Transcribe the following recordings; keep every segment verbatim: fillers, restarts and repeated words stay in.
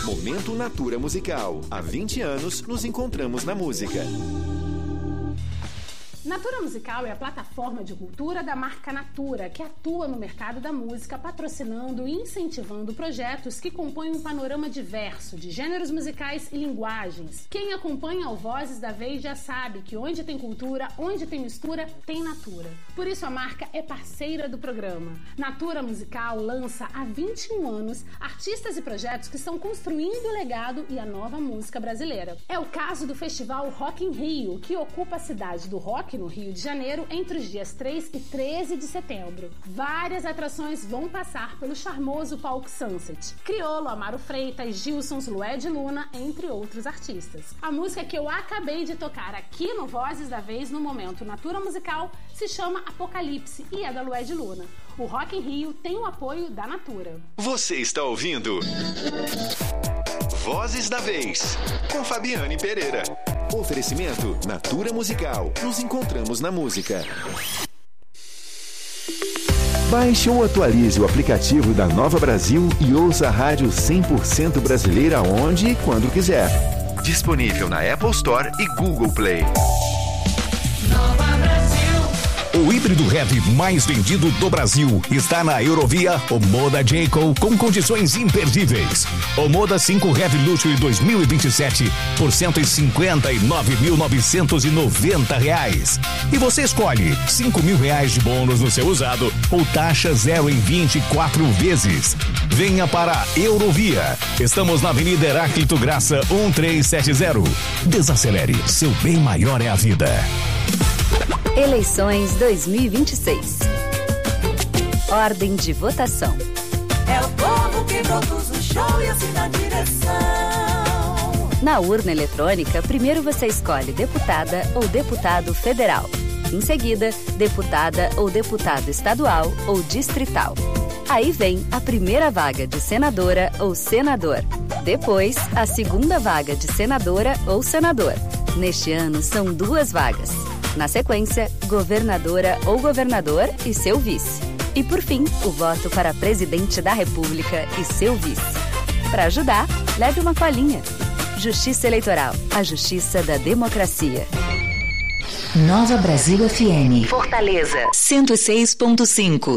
Momento Natura Musical. Há vinte anos nos encontramos na música. Natura Musical é a plataforma de cultura da marca Natura, que atua no mercado da música, patrocinando e incentivando projetos que compõem um panorama diverso de gêneros musicais e linguagens. Quem acompanha o Vozes da Vez já sabe que onde tem cultura, onde tem mistura, tem Natura. Por isso a marca é parceira do programa. Natura Musical lança há vinte e um anos artistas e projetos que estão construindo o legado e a nova música brasileira. É o caso do Festival Rock in Rio, que ocupa a cidade do rock no Rio de Janeiro entre os dias três e treze de setembro. Várias atrações vão passar pelo charmoso palco Sunset. Criolo, Amaro Freitas, Gilsons, Lued Luna, entre outros artistas. A música que eu acabei de tocar aqui no Vozes da Vez, no momento Natura Musical, se chama Apocalipse e é da Lued Luna. O Rock in Rio tem o apoio da Natura. Você está ouvindo Vozes da Vez, com Fabiane Pereira. Oferecimento Natura Musical. Nos encontramos na música. Baixe ou atualize o aplicativo da Nova Brasil e ouça a rádio cem por cento brasileira onde e quando quiser. Disponível na Apple Store e Google Play. Nova Brasil. O híbrido heavy mais vendido do Brasil está na Eurovia Omoda Jayco com condições imperdíveis. Omoda cinco Heavy Luxury dois mil e vinte e sete por cento e cinquenta e nove mil novecentos e noventa reais. E você escolhe cinco mil reais de bônus no seu usado ou taxa zero em vinte e quatro vezes. Venha para a Eurovia. Estamos na Avenida Heráclito Graça um três sete zero. Desacelere, seu bem maior é a vida. Eleições dois mil e vinte e seis. Ordem de votação. É o povo que produz o show e assim dá direção. Na urna eletrônica, primeiro você escolhe deputada ou deputado federal. Em seguida, deputada ou deputado estadual ou distrital. Aí vem a primeira vaga de senadora ou senador. Depois, a segunda vaga de senadora ou senador. Neste ano, são duas vagas. Na sequência, governadora ou governador e seu vice. E por fim, o voto para presidente da República e seu vice. Para ajudar, leve uma colinha. Justiça Eleitoral, a justiça da democracia. Nova Brasil F M. Fortaleza, cento e seis ponto cinco.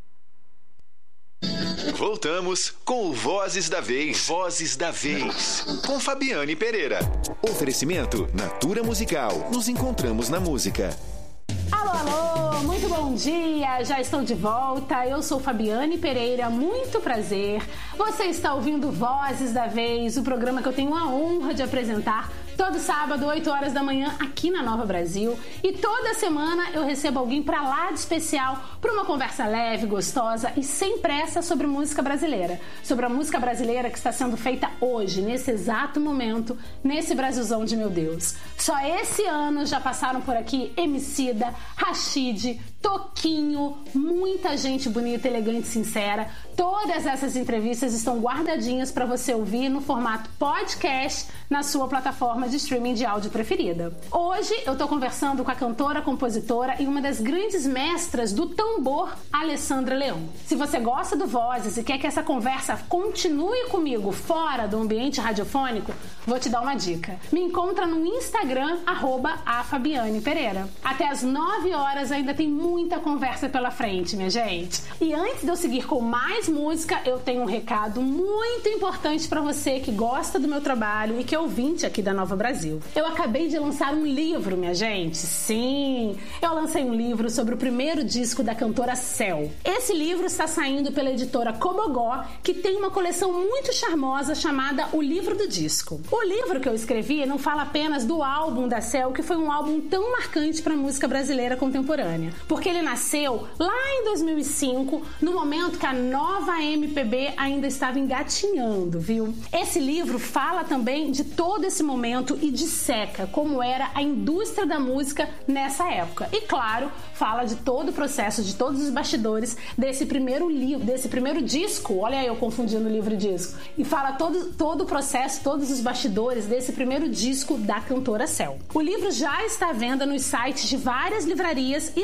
Voltamos com o Vozes da Vez. Vozes da Vez. Com Fabiane Pereira. Oferecimento Natura Musical. Nos encontramos na música. Alô, alô, muito bom dia, já estou de volta, eu sou Fabiane Pereira, muito prazer. Você está ouvindo Vozes da Vez, o programa que eu tenho a honra de apresentar todo sábado, oito horas da manhã, aqui na Nova Brasil. E toda semana eu recebo alguém pra lá de especial para uma conversa leve, gostosa e sem pressa sobre música brasileira. Sobre a música brasileira que está sendo feita hoje, nesse exato momento, nesse Brasilzão de meu Deus. Só esse ano já passaram por aqui Emicida, Rashid, Toquinho, muita gente bonita, elegante, sincera. Todas essas entrevistas estão guardadinhas para você ouvir no formato podcast na sua plataforma de streaming de áudio preferida. Hoje eu tô conversando com a cantora, compositora e uma das grandes mestras do tambor, Alessandra Leão. Se você gosta do Vozes e quer que essa conversa continue comigo fora do ambiente radiofônico, vou te dar uma dica. Me encontra no Instagram, arroba a Fabiane Pereira. Até às nove horas ainda tem muita conversa pela frente, minha gente. E antes de eu seguir com mais música, eu tenho um recado muito importante para você que gosta do meu trabalho e que é ouvinte aqui da Nova Brasil. Eu acabei de lançar um livro, minha gente. Sim, eu lancei um livro sobre o primeiro disco da cantora Céu. Esse livro está saindo pela editora Cobogó, que tem uma coleção muito charmosa chamada O Livro do Disco. O livro que eu escrevi não fala apenas do álbum da Céu, que foi um álbum tão marcante para a música brasileira contemporânea, porque ele nasceu lá em dois mil e cinco, no momento que a nova M P B ainda estava engatinhando, viu? Esse livro fala também de todo esse momento e disseca como era a indústria da música nessa época. E claro, fala de todo o processo, de todos os bastidores desse primeiro livro, desse primeiro disco. Olha aí eu confundindo livro e disco. E fala todo, todo o processo, todos os bastidores desse primeiro disco da cantora Céu. O livro já está à venda nos sites de várias livrarias e também no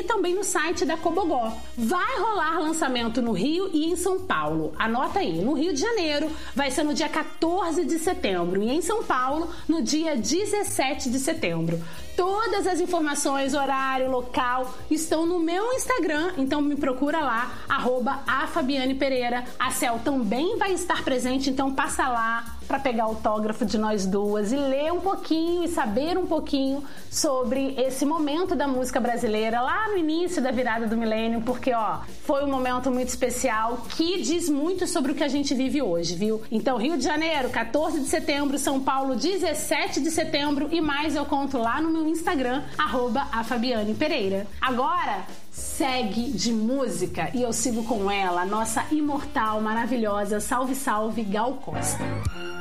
no site da Cobogó. Vai rolar lançamento no Rio e em São Paulo. Anota aí, no Rio de Janeiro vai ser no dia quatorze de setembro e em São Paulo no dia dezessete de setembro. Todas as informações, horário, local, estão no meu Instagram, então me procura lá, arroba a Fabiane Pereira. A Cel também vai estar presente, então passa lá para pegar autógrafo de nós duas e ler um pouquinho e saber um pouquinho sobre esse momento da música brasileira lá no início da virada do milênio, porque ó, foi um momento muito especial que diz muito sobre o que a gente vive hoje, viu? Então Rio de Janeiro, quatorze de setembro, São Paulo, dezessete de setembro e mais eu conto lá no meu Instagram, arroba a Fabiane Pereira. Agora, segue de música e eu sigo com ela, a nossa imortal, maravilhosa, salve, salve, Gal Costa.